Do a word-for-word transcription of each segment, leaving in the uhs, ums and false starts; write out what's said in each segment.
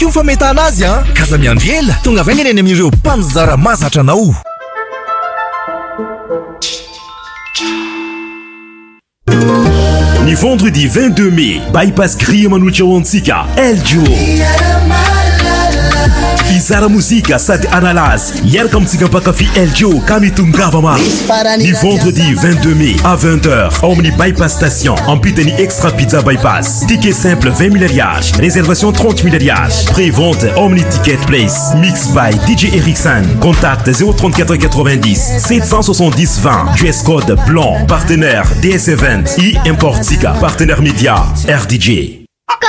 io fa metana azy a kaza miandriela tonga vaingany any amin'ireo mpanjara mazatra anao. Ni vendredi vingt-deux mai, bypass Grille Manuccia Wantsika, El Duo. Izara muzika sady analaz yaraka amintsika mpakafy El Duo kamy tongava maro. Ni vendredi vingt-deux mai à vingt heures ao amin'ny bypass station ampitany extra pizza bypass. Ticket simple vingt mille ariary, réservation trente mille ariary. Pré-vente ao amin'ny Ticket Place. Mix by D J Ericsson. Contact zéro trente-quatre quatre-vingt-dix sept cent soixante-dix vingt. Dress code blanc. Partenaire D S Event et Importsika. Partenaire média R D J.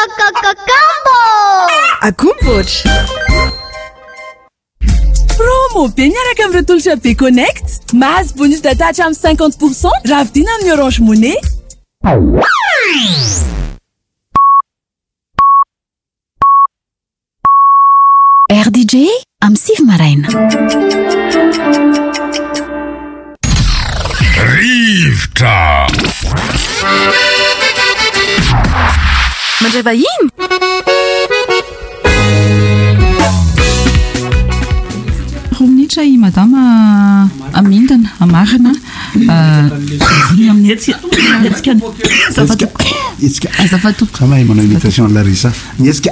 Akumboch. Promo be miaraka amin'ny toltra be Connect. Mahazo bonus data hatramin'ny cinquante pour cent raha vidina amin'ny Orange Money. R D J am Sivy Maraina. Rivotra. Mandray vahiny. Rominitra i madama amindana amarina amin'ny etsika etsika zafatoko etsika zafatoko kamahy manao imitation Larissa ny etsika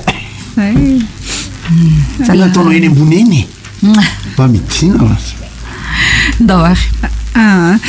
zala ataonao eny ambony eny mba midina ndao ary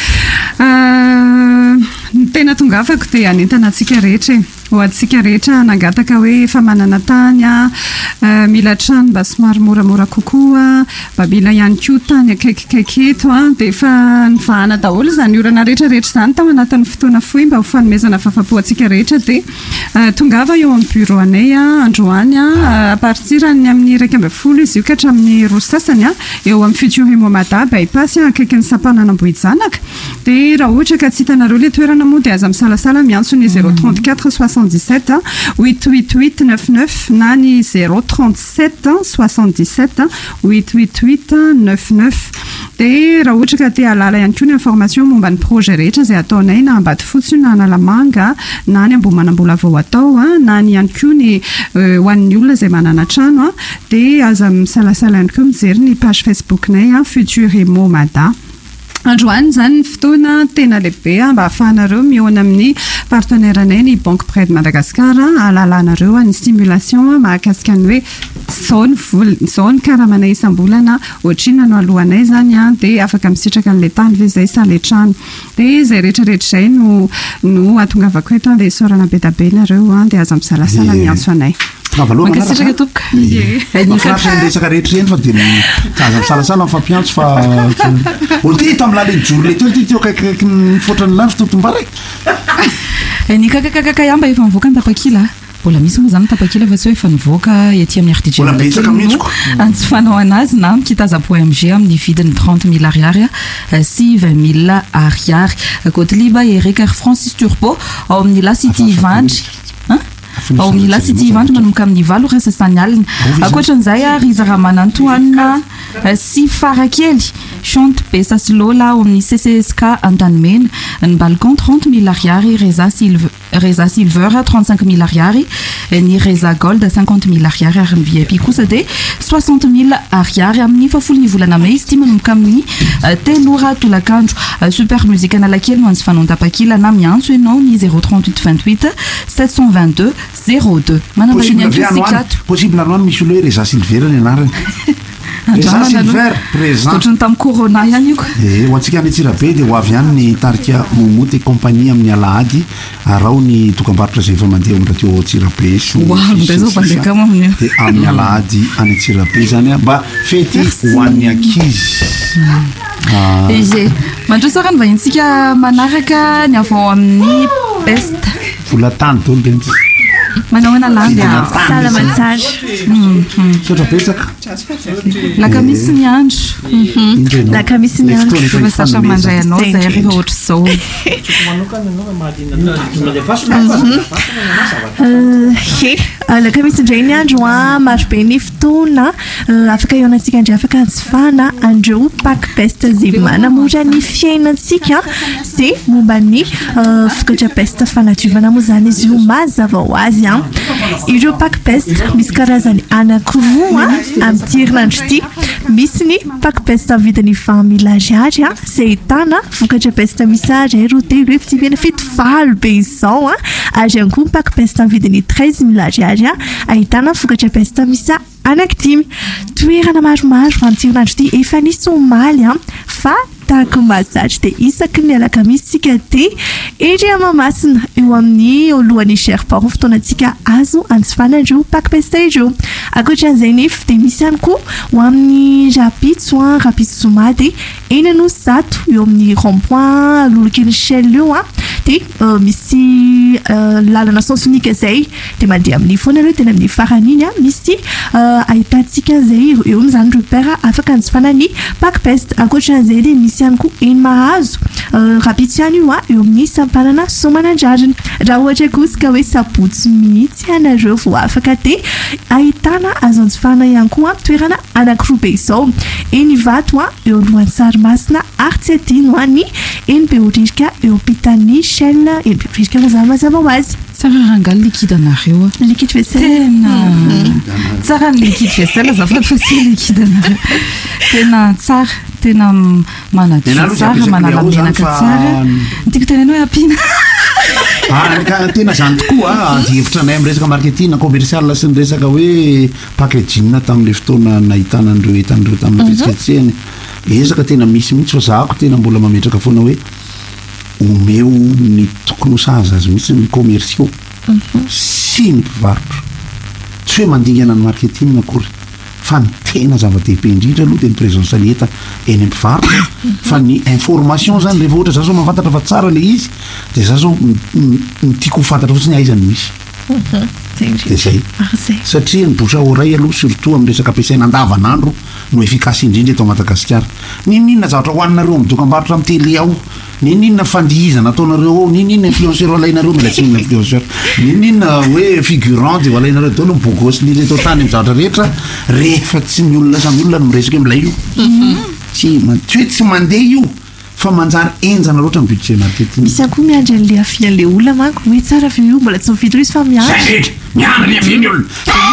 ny tena tonga afako dia anentana antsika rehetra ho antsika rehetra nangataka hoe efa manana tany a mila trano mba somary moramora kokoa mba mila ihany koa tany akaikikaiky eto a dia efa nivahana daholo izany orana rehetra rehetra izany tao anatin'ny fotoana fohy mba ho fanomezana fahafapo antsika rehetra dia tongava eo amin'ny bureau anay a androany a apartir ny amin'ny iraika amby folo izy io ka hatramin'ny roa sasany a eo amin'ny futur Momada bypass akaikin'ny sampanan Ambohijanaka dia raha ohatra ka tsy hitanareo le toerana moa dia aza misalasala miantso ny zéro trente-quatre soixante-dix-sept huit huit huit neuf neuf na ny zéro trente-sept soixante-dix-sept huit huit huit neuf neuf dia raha ohatra ka te halala ihany koa ny information momba ny projet rehetra izay ataonay na Ambatofotsy na Analamanga na ny Ambohimanambola vao atao na ny ihany koa ny ho an'ny olona izay manana trano dia aza misalasala ihany koa mijery ny page Facebook-nay Futur Momada. Androany zany ny fotoana tena lehibe mba ahafahanareo mihoana amin'ny partenaire anay ny Banque Près de Madagascar alalanareo ny stimulation mahakasika ny hoe zone zone karamana isam-bolana ohatrina no alohanay zany a dia afaka misitraka an'ilay tany ve zay sa le trano dia izay rehetrarehetra izay no no atongavako eto dia sorana be da be nareo a dia aza misalasala miantso anay. Mankasitraka tompoko. Resaka rehetra eny fa dia aza misalasala mifampiantso fa olo ty amin'ny laleny joro le teo ty teo kaikaiky mifoatra ny lany fitotombaray ny kakakakaka ihany mba efa mivoaka ny tapakila mbola misy moa zany tapakila fa tsy hoe efa nivoaka ety amin'ny R D J antsofanao anazy na mikitaza.O M G amin'ny vidiny trente mille ariary sy vingt mille ariary Kotiliba Eric Francis Turbo ao amin'ny La City Ivandry ao amin'ny La City Ivandry manomboka amin'ny valo rasa sany alina akoatran'izay Riza Ramanantoanina sy Farakely Chante Besa sy Lola ao amin'ny C C S K Antanimena ny balcon trente mille ariary Reza Silver Reza Silver trente-cinq mille ariary ny Reza Gold cinquante mille ariary ary ny V I P kosa dia soixante mille ariary amin'ny fafolo ny volana May izy ity manomboka amin'ny telora tolakandro super musique Analakely no antsy fanao tapakila na miantso ianao ny zéro trente-huit vingt-huit sept cent vingt-deux zéro deux manamba iny antsikato possible anoany misy olo hoe Reza Silver ny anarany Reza Silver présent ohatrany tamin'ny corona ihany io eh ho antsika any Tsirabe dia ho avy ihany ny tarika Momoty compagnie amin'ny Alahady arao ny dokam-barotra izay efa mandeha amin'ny radio Tsirabe amin'ny Alahady any Tsirabe zany mba fety ho an'ny ankizy izy mandrosarany vahintsika manaraka ny avao amin'ny best volatany tolo dia manao analandy salamantsara sotra betsaka laka misy ny andro laka misy ny andro fa sasa mandray anao zay rehefa ohatra zao laka misy indray ny andro a maro be ny fotoana afaka ionantsika indray afaka anjifana andreo Pack Best zay manamora ny fiainantsika sy momba ny vokatra best fanadiovana moa zany izy io mazava ho azy a ireo pakpest misy karazany anankiroa amin'ny herinandro ity misy ny pakpest amin'ny vidiny vingt mille ariary a izay ahitana vokatra peste misy rotely hoe fitibena fito valo be izao a ary ihany koa pakpest amin'ny vidiny treize mille ariary a ahitana vokatra peste misy anankidimy toerana maromaro amin'ny herinandro ity efa nisy omaly a fa tahaka mazatra dia isaky ny alakamisitsika te ery Mahamasina eo amin'ny alohan'ny Sherport fotoanantsika azo antsifanandreo pakpesta ireo ankoatran'izay nefa dia misy ihany koa ho amin'ny rapitso a rapitso zoma dia eny no zato eo amin'ny rond-point lolokely Shell eo a dia misy lalana sens unique izay dia mandeha amin'ny foana ireo tena amin'ny farany iny a misy ahitantsika izay eo amin'izany repère afaka antsifana ny pakpest ankoatran'izay dia misy ihany koa eny Mahazo rapitso ihany io a eo amin'ny sampanana Somanandrariny raha ohatra kosa ka hoe sabotsy mihitsy anareo vao afaka te ahitana azo antsifana ihany koa toerana anankiroa be izao eny Ivato a eo alohan'ny Tsarimasina ary tsy adino a ny eny Behoririka eo Pitany Shell eny Behoririka mazava mazava ho azy tsara rangaly liquide anareo a liquide vaisselle tena tsara ny liquide vaisselle azafady fa tsy liquide anareo tena tsara tena manadio tsara manala menaka tsara tiako teneno hoe ampina ka tena zany tokoa hevitra anay amin'ny resaka marketing commercial sy ny resaka hoe packaging tamin'ilay fotoana nahitana an'ireo entan'ireo tamin'ny fetsikatsehany ezaka tena misy mihitsy fa zahako tena mbola mametraka foana hoe omeo ny tokony ho sazy azy mihitsy ny commerciaux sy ny mpivarotra tsy hoe mandingana ny marketing akory fa ny tena zava-dehibe indrindra aloha dia ny présence ny enta eny am-pivarotra fa ny information zany rehefa ohatra za zao mahafantatra fa tsara le izy dia za zao tiako ho fantatra fotsiny aizany misy dia zay satria ny bouche à oreille aloha surtout amin'ny resaka ampiasaina andavanandro no efficace indrindra eto Madagasikara ninninona zavatra hoaninareo amin'ny dokam-barotra amin'ny télé ao ninninona fandihizana ataonareo ao ninninona influenceur alainareo mila tsy minna influenceur ninninona hoe figurant dia alainareo dao no bogos ny reto tany amin'ny zavatra rehetra rehefa tsy ny olona samy olona no miresaka hoe milay io tsy hoe tsy mandeha io fa manjary enjana loatra ny budget marketing misy akoa miandry an'le afian'le olona manko hoe tsara fi io mbola tsy mividy izy fa miandry miandry ny afian'ny olona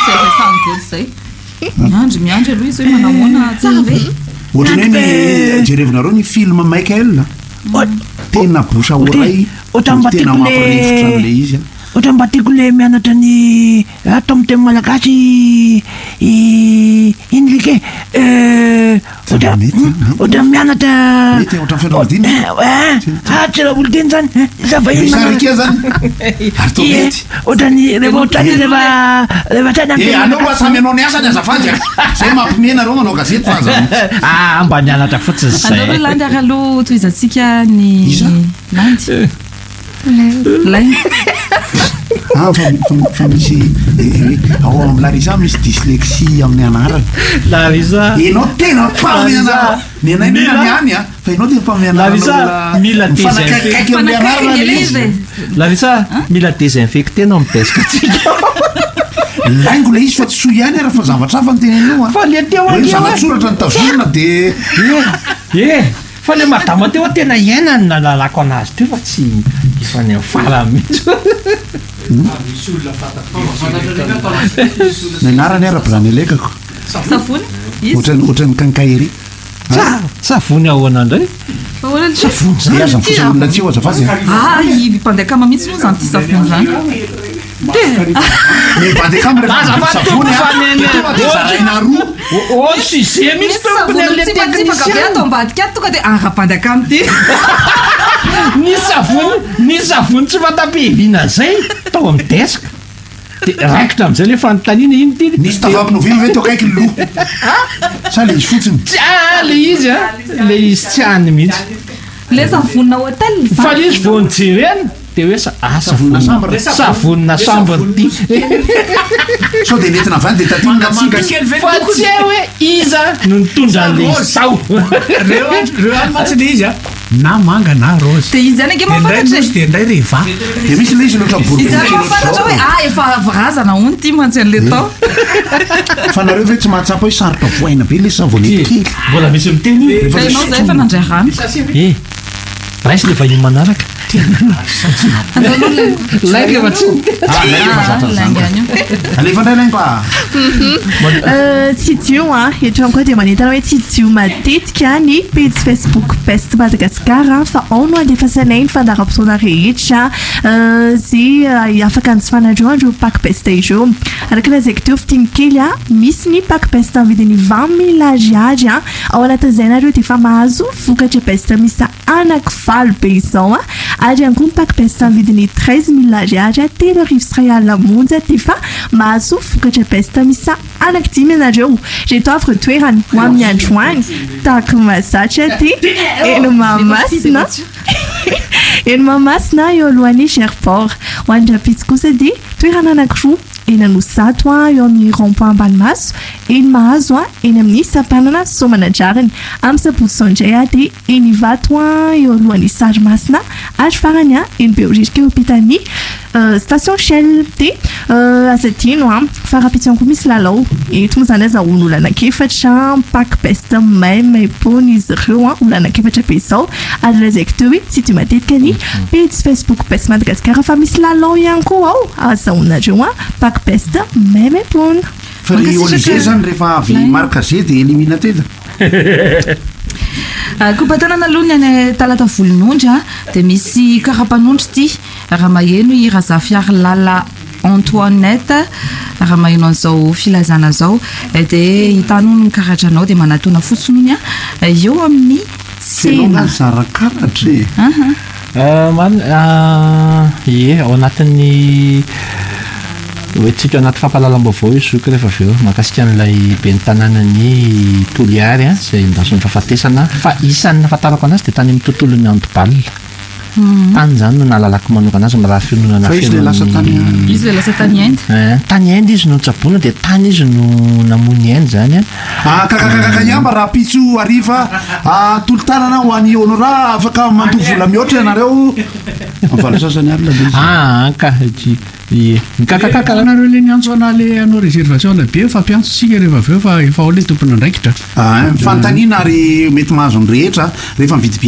miandry miandry aloha izy hoe manahoana tsara ve ohatrany hoe jerevinareo ny film Michael tena bouche à oreille tena mampirefitra an'le izy ohatra mba tiako le mianatra ny atao amin'ny teny malagasy iny like ohatra mianatra mety ohatra fianaradiana tsy raha olodiny zany zavahiny zany ary to mety ohatra ny rehefa ohatrany rehefa rehefa trany e anao mba samy anao ny asany azafady zay mampimena reo manao gazety fa ah mba nianatra fotsiny zay andao landy ary aloha toizantsika ny landy lainy ah fa misy ao amin'ny Larisa misy dyslexie amin'ny anarany Larisa enao tena mpamy anarana ny anay mena niany a fa enao tena mpamy Larisa mila désinfecté amin'ny anarana Larisa mila désinfecté no amin'ny deska tsika laingo le izy fa tsy soa ihany raha fa zavatra hafa ny tenenao a fa le teo hoe zanatsoratra ny tazorina dia e fa le madama teo tena iaina ny nalalako anazy teo fa tsy efa ny fara mihitsy ny anarany ara-brany elekako savony ohatrany kankahery savony ahoana indray savony aza mifosa olona tsy eo azafady ah mpandekama mihitsy moa zany ty savony zany ny bandekama rehefa savony dia zaraina roa o sujet mihitsy tsy matsipaka atao ambadika ato tonga dia ara-bandekama ty ny savony ny savony tsy fatampihivina zay tao amin'ny deska dia raikitra amin'izay le fanontaniana iny ty nisy tavapinovina ve teo akaiky ny loha sa le izy fotsiny tsy a le izy a le izy tsy any mihitsy le savonina hotel fa le izy vao nijerena dia hoe savonina sambre savonina sambre ty sao dia nentina avany dia tatinina tsika fa tsy hay hoe iza no nitondra an'le izy tao reo any matsy le izy a na manga na rose dia izy any ake mahafantatra dia ndray rehefa dia misy le izy loatra izy any mahafantatra hoe ah efa varazana hony ty mantsy an'le tao fa nareo ve tsy mahatsapa hoe sarotra voaina be le savony kely mbola misy miteny enao zay efa nandray rano e raisy le vahiny manaraka tsy dio a etrany koa dia manentana hoe tsy dio matetika ny page Facebook Best Madagasikara fa ao no andefasanainy fandaram-potoana rehetra zay afaka anjifanandreo andreo pack best ireo araka la zay teo fiteny kely a misy ny pack best amin'ny vidiny vingt mille ariary a ao anatin'izay nareo dia efa mahazo vokatra best misy anaky valo be izao a ary ihany koa ny pack best amin'ny vidiny treize mille ariary a telo arivo sy ray alina monja dia efa mahazo vokatra best misy anaky dimy ianareo reto avy ireo toerany ho amin'ny androany tahaka mahazatra dia eny Mahamasina eny Mahamasina eo alohan'ny aéroport ho an'ny Rapitsy kosa dia toerana anankiroa eny Anosato a eo amin'ny rond-point Ambanimaso eny Mahazo a eny amin'ny Sampanana Soamanandrariny amin'ny Sabotsy indray a dia eny Ivato a eo alohan'ny Sarimasina ary farany a eny Beorika eo ampitany station Shell dia azadino a fa Rapitsy ihany koa misy lalao eto moa zany azahoana olona anankiefatra pack best may maipony izy ireo a olona anankiefatra be izao ary lazaiko teo hoe tsy dio matetika ny page Facebook Best Madagasikara fa misy lalao ihany koa ao azahoanareo a pack best may maipony fa ry Olivier zany rehefa avy marika zay dia elimina teta kopatanana aloha ny any talata volonondra dia misy karapanondry ty raha maheno i Razafiary Lala Antoinette raha maheno an'izao filazana zao dia hitanao ny karatranao dia manatona fotsiny a eo amin'ny tsena zarakaratra ie ao anatin'ny hoe tsika anaty fampahalalam-baovao io soka rehefa avy eo mahakasika an'ilay ben'ny tanànany Toliary a izay indasony fahafatesana fa isan'ny nafatarako anazy dia tany amin'ny tontolon'ny handball tany zany no nalalako manokana azy miraha fiononana izy le lasa tany Inde tany Inde izy no notsaboana dia tany izy no namony Inde zany a kakakakaka ihamba raha pitso ariva tolotanana ho an'ny honora afaka mandovo vola mihoatra ianareo mivalo sasany ary la ka ie mikakakaka anareo le niantso ana le anao réservation be fa mpiantso tsika rehefa avy eo fa efa ao le tompona ndraikitra fanontaniana ary mety mahazo ny rehetra rehefa mividy